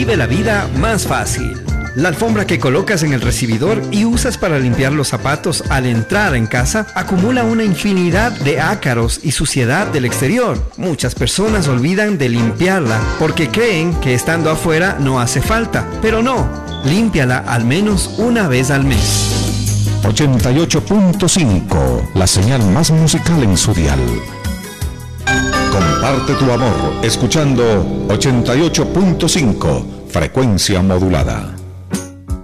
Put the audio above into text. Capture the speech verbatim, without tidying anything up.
vive la vida más fácil. La alfombra que colocas en el recibidor y usas para limpiar los zapatos al entrar en casa acumula una infinidad de ácaros y suciedad del exterior. Muchas personas olvidan de limpiarla porque creen que estando afuera no hace falta, pero no, límpiala al menos una vez al mes. ochenta y ocho punto cinco, la señal más musical en su dial. Comparte tu amor escuchando ochenta y ocho punto cinco, frecuencia modulada.